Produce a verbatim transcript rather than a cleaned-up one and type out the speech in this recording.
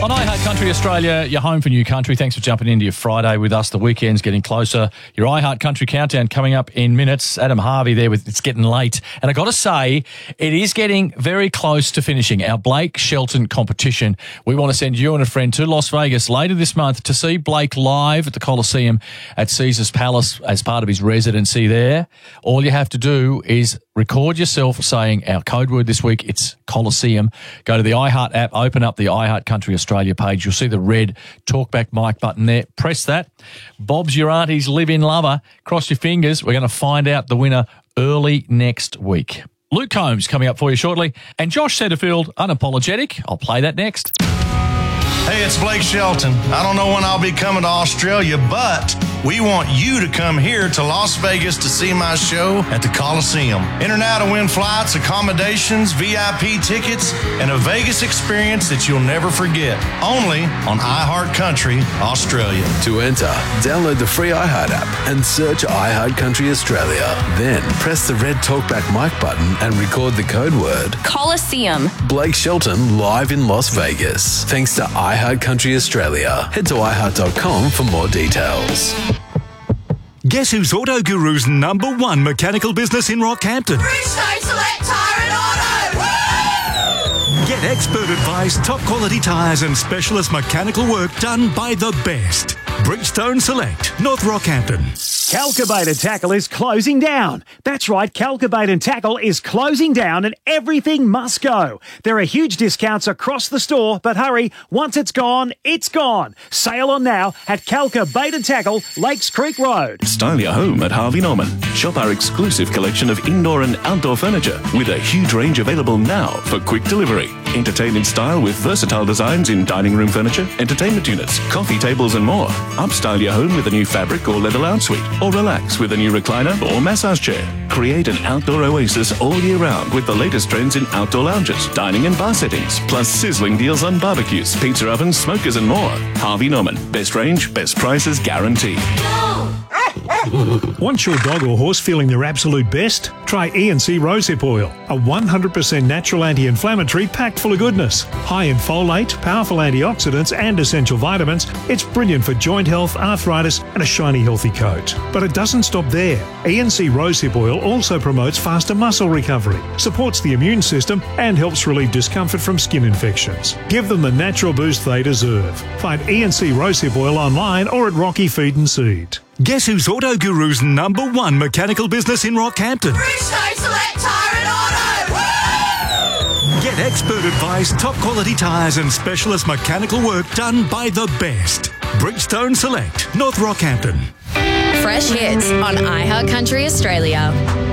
On iHeart Country Australia, you're home for new country. Thanks for jumping into your Friday with us. The weekend's getting closer. Your iHeart Country Countdown coming up in minutes. Adam Harvey there with It's Getting Late. And I've got to say, it is getting very close to finishing our Blake Shelton competition. We want to send you and a friend to Las Vegas later this month to see Blake live at the Coliseum at Caesars Palace as part of his residency there. All you have to do is record yourself saying our code word this week. It's Coliseum. Go to the iHeart app, open up the iHeart Country Australia page. You'll see the red Talkback mic button there. Press that. Bob's your auntie's live-in lover. Cross your fingers. We're going to find out the winner early next week. Luke Combs coming up for you shortly. And Josh Setterfield, Unapologetic. I'll play that next. Hey, it's Blake Shelton. I don't know when I'll be coming to Australia, but we want you to come here to Las Vegas to see my show at the Coliseum. Enter now to win flights, accommodations, V I P tickets, and a Vegas experience that you'll never forget. Only on iHeart Country Australia. To enter, download the free iHeart app and search iHeart Country Australia. Then press the red Talkback mic button and record the code word Coliseum. Blake Shelton live in Las Vegas. Thanks to iHeart Country Australia. Head to i heart dot com for more details. Guess who's Auto Guru's number one mechanical business in Rockhampton? Bridgestone Select Tyre and Auto! Woo! Get expert advice, top quality tyres and specialist mechanical work done by the best. Bridgestone Select, North Rockhampton. Calcabait and Tackle is closing down. That's right, Calcabait and Tackle is closing down and everything must go. There are huge discounts across the store, but hurry, once it's gone, it's gone. Sale on now at Calcabait and Tackle, Lakes Creek Road. Style your home at Harvey Norman. Shop our exclusive collection of indoor and outdoor furniture with a huge range available now for quick delivery. Entertain in style with versatile designs in dining room furniture, entertainment units, coffee tables and more. Upstyle your home with a new fabric or leather lounge suite, or relax with a new recliner or massage chair. Create an outdoor oasis all year round with the latest trends in outdoor lounges, dining and bar settings, plus sizzling deals on barbecues, pizza ovens, smokers and more. Harvey Norman. Best range, best prices guaranteed. Want your dog or horse feeling their absolute best? Try E and C Rosehip Oil, a one hundred percent natural anti-inflammatory packed full of goodness. High in folate, powerful antioxidants and essential vitamins, it's brilliant for joint health, arthritis and a shiny healthy coat. But it doesn't stop there. E and C Rosehip Oil also promotes faster muscle recovery, supports the immune system and helps relieve discomfort from skin infections. Give them the natural boost they deserve. Find E and C Rosehip Oil online or at Rocky Feed and Seed. Guess who's Auto Guru's number one mechanical business in Rockhampton? Bridgestone Select Tyre and Auto! Woo! Get expert advice, top quality tyres and specialist mechanical work done by the best. Bridgestone Select, North Rockhampton. Fresh hits on iHeart Country Australia.